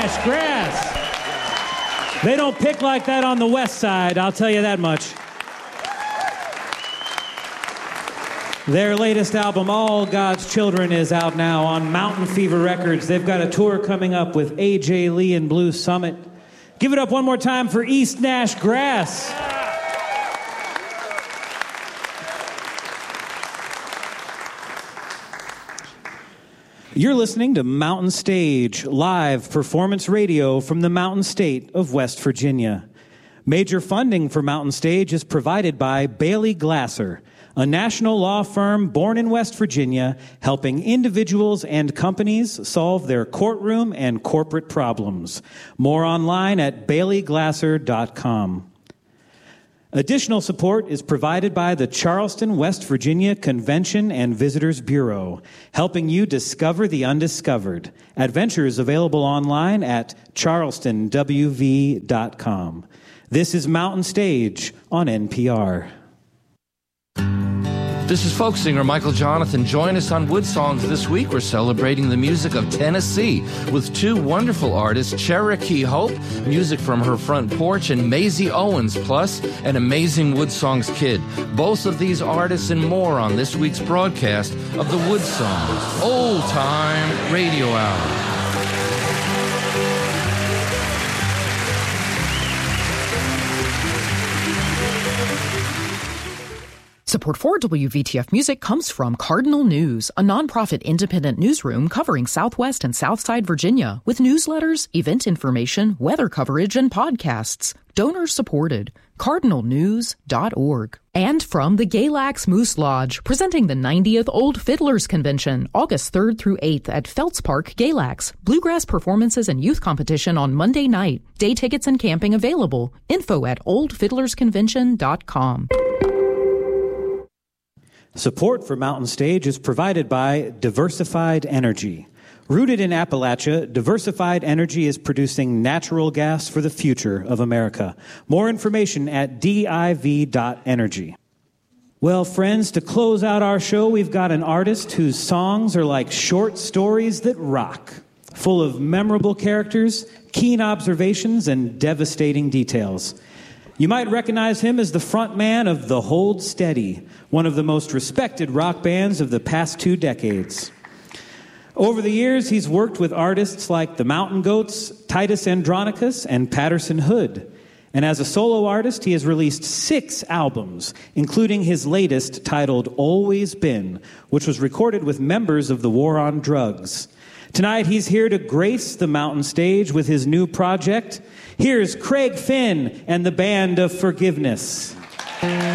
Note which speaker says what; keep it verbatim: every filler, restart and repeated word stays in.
Speaker 1: Nash Grass. They don't pick like that on the west side, I'll tell you that much. Their latest album, All God's Children, is out now on Mountain Fever Records. They've got a tour coming up with A J Lee and Blue Summit. Give it up one more time for East Nash Grass. You're listening to Mountain Stage, live performance radio from the Mountain State of West Virginia. Major funding for Mountain Stage is provided by Bailey Glasser, a national law firm born in West Virginia, helping individuals and companies solve their courtroom and corporate problems. More online at bailey glasser dot com. Additional support is provided by the Charleston, West Virginia Convention and Visitors Bureau, helping you discover the undiscovered. Adventures available online at charleston w v dot com. This is Mountain Stage on N P R.
Speaker 2: This is folk singer Michael Jonathan. Join us on Wood Songs this week. We're celebrating the music of Tennessee with two wonderful artists, Cherokee Hope, music from her front porch, and Maisie Owens, plus an amazing Wood Songs kid. Both of these artists and more on this week's broadcast of the Wood Songs Old Time Radio Hour.
Speaker 3: Support for W V T F Music comes from Cardinal News, a nonprofit independent newsroom covering Southwest and Southside Virginia with newsletters, event information, weather coverage, and podcasts. Donor supported. cardinal news dot org. And from the Galax Moose Lodge, presenting the ninetieth Old Fiddlers Convention, August third through eighth at Feltz Park, Galax. Bluegrass performances and youth competition on Monday night. Day tickets and camping available. Info at old fiddlers convention dot com.
Speaker 1: Support for Mountain Stage is provided by Diversified Energy. Rooted in Appalachia, Diversified Energy is producing natural gas for the future of America. More information at D I V dot energy. Well, friends, to close out our show, we've got an artist whose songs are like short stories that rock, full of memorable characters, keen observations, and devastating details. You might recognize him as the frontman of The Hold Steady, one of the most respected rock bands of the past two decades. Over the years, he's worked with artists like the Mountain Goats, Titus Andronicus, and Patterson Hood. And as a solo artist, he has released six albums, including his latest titled Always Been, which was recorded with members of the War on Drugs. Tonight, he's here to grace the Mountain Stage with his new project. Here's Craig Finn and the Band of Forgiveness.